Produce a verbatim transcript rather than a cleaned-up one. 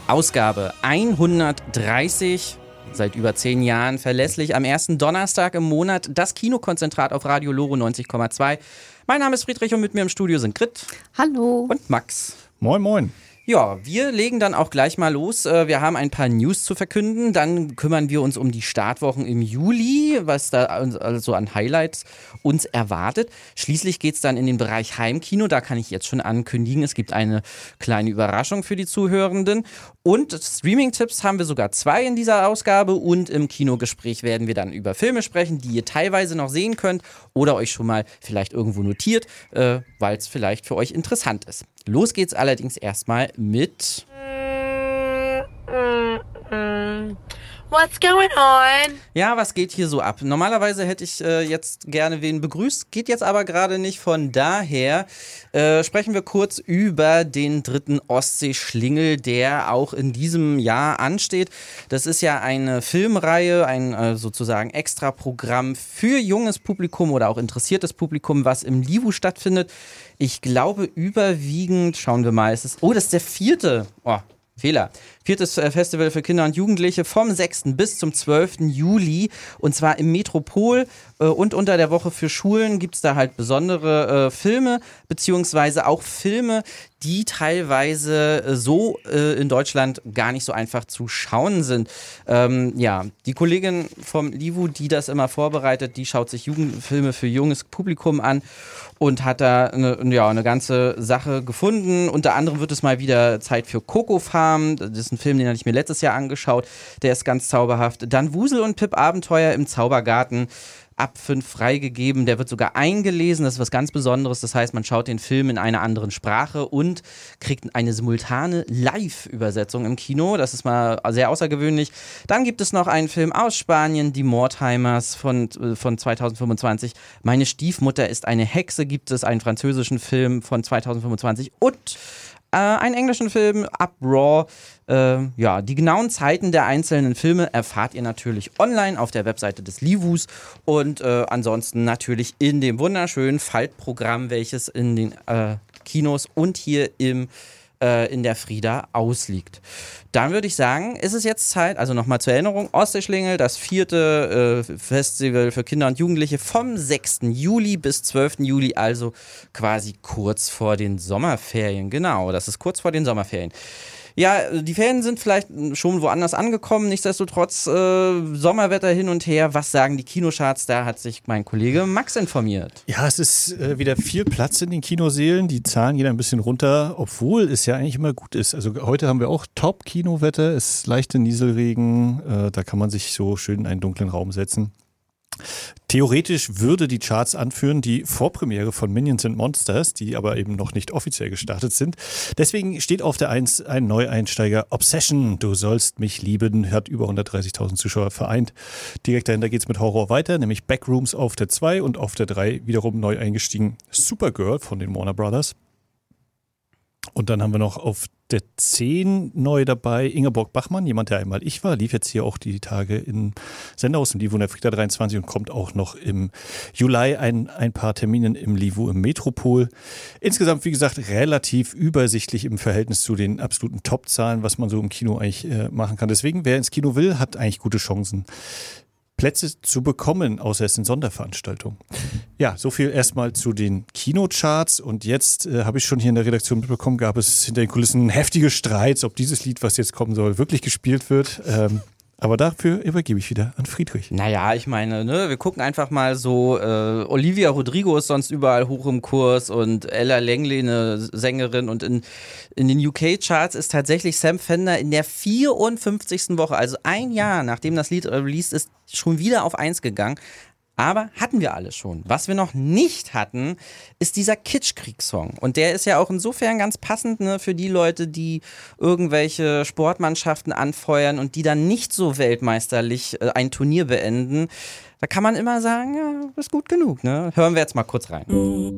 Ausgabe hundertdreißig. Seit über zehn Jahren verlässlich am ersten Donnerstag im Monat das Kinokonzentrat auf Radio Loro neunzig Komma zwei. Mein Name ist Friedrich und mit mir im Studio sind Grit. Hallo. Und Max. Moin, moin. Ja, wir legen dann auch gleich mal los. Wir haben ein paar News zu verkünden. Dann kümmern wir uns um die Startwochen im Juli, was da also an Highlights uns erwartet. Schließlich geht es dann in den Bereich Heimkino. Da kann ich jetzt schon ankündigen, es gibt eine kleine Überraschung für die Zuhörenden. Und Streaming-Tipps haben wir sogar zwei in dieser Ausgabe. Und im Kinogespräch werden wir dann über Filme sprechen, die ihr teilweise noch sehen könnt oder euch schon mal vielleicht irgendwo notiert, äh, weil es vielleicht für euch interessant ist. Los geht's allerdings erstmal mit What's going on? Ja, was geht hier so ab? Normalerweise hätte ich äh, jetzt gerne wen begrüßt, geht jetzt aber gerade nicht. Von daher äh, sprechen wir kurz über den dritten Ostsee-Schlingel, der auch in diesem Jahr ansteht. Das ist ja eine Filmreihe, ein äh, sozusagen Extraprogramm für junges Publikum oder auch interessiertes Publikum, was im Livu stattfindet. Ich glaube überwiegend, schauen wir mal, es ist, oh, das ist der vierte, oh, Fehler. Viertes Festival für Kinder und Jugendliche vom sechsten bis zum zwölften Juli und zwar im Metropol äh, und unter der Woche für Schulen gibt es da halt besondere äh, Filme, beziehungsweise auch Filme, die teilweise äh, so äh, in Deutschland gar nicht so einfach zu schauen sind. Ähm, ja, die Kollegin vom Livu, die das immer vorbereitet, die schaut sich Jugendfilme für junges Publikum an und hat da eine, ja, eine ganze Sache gefunden. Unter anderem wird es mal wieder Zeit für Coco Farm. Das ist ein Film, den hatte ich mir letztes Jahr angeschaut. Der ist ganz zauberhaft. Dann Wusel und Pip Abenteuer im Zaubergarten. Ab fünf freigegeben. Der wird sogar eingelesen. Das ist was ganz Besonderes. Das heißt, man schaut den Film in einer anderen Sprache und kriegt eine simultane Live-Übersetzung im Kino. Das ist mal sehr außergewöhnlich. Dann gibt es noch einen Film aus Spanien, Die Mordheimers von, von zwanzig fünfundzwanzig. Meine Stiefmutter ist eine Hexe gibt es. Einen französischen Film von zwanzig fünfundzwanzig. Und äh, einen englischen Film, Up Raw. Äh, ja, die genauen Zeiten der einzelnen Filme erfahrt ihr natürlich online auf der Webseite des Livus und äh, ansonsten natürlich in dem wunderschönen Faltprogramm, welches in den äh, Kinos und hier im äh, in der Frieda ausliegt. Dann würde ich sagen, ist es jetzt Zeit, also nochmal zur Erinnerung, Ostsee-Schlingel, das vierte äh, Festival für Kinder und Jugendliche vom sechsten Juli bis zwölften Juli, also quasi kurz vor den Sommerferien. Genau, das ist kurz vor den Sommerferien. Ja, die Ferien sind vielleicht schon woanders angekommen, nichtsdestotrotz äh, Sommerwetter hin und her. Was sagen die Kinocharts? Da hat sich mein Kollege Max informiert. Ja, es ist äh, wieder viel Platz in den Kinosälen. Die Zahlen gehen ein bisschen runter, obwohl es ja eigentlich immer gut ist. Also heute haben wir auch Top-Kinowetter, es ist leichter Nieselregen, äh, da kann man sich so schön in einen dunklen Raum setzen. Theoretisch würde die Charts anführen die Vorpremiere von Minions and Monsters, die aber eben noch nicht offiziell gestartet sind. Deswegen steht auf der eins ein Neueinsteiger, Obsession, du sollst mich lieben, hat über hundertdreißigtausend Zuschauer vereint. Direkt dahinter geht es mit Horror weiter, nämlich Backrooms auf der zwei und auf der drei wiederum neu eingestiegen Supergirl von den Warner Brothers. Und dann haben wir noch auf der zehn neu dabei Ingeborg Bachmann, jemand, der einmal ich war, lief jetzt hier auch die Tage im Senderhaus im Livu in der Frieda dreiundzwanzig und kommt auch noch im Juli ein, ein paar Terminen im Livu im Metropol. Insgesamt, wie gesagt, relativ übersichtlich im Verhältnis zu den absoluten Top-Zahlen, was man so im Kino eigentlich äh, machen kann. Deswegen, wer ins Kino will, hat eigentlich gute Chancen, Plätze zu bekommen, außer es sind Sonderveranstaltungen. Ja, so viel erstmal zu den Kinocharts und jetzt äh, habe ich schon hier in der Redaktion mitbekommen, gab es hinter den Kulissen heftige Streits, ob dieses Lied, was jetzt kommen soll, wirklich gespielt wird. Ähm, aber dafür übergebe ich wieder an Friedrich. Naja, ich meine, ne, wir gucken einfach mal so, äh, Olivia Rodrigo ist sonst überall hoch im Kurs und Ella Langley, eine Sängerin, und in, in den U K-Charts ist tatsächlich Sam Fender in der vierundfünfzigsten Woche, also ein Jahr nachdem das Lied released ist, schon wieder auf eins gegangen. Aber hatten wir alles schon. Was wir noch nicht hatten, ist dieser Kitschkrieg-Song. Und der ist ja auch insofern ganz passend, ne, für die Leute, die irgendwelche Sportmannschaften anfeuern und die dann nicht so weltmeisterlich äh, ein Turnier beenden. Da kann man immer sagen, ja, ist gut genug. Ne? Hören wir jetzt mal kurz rein.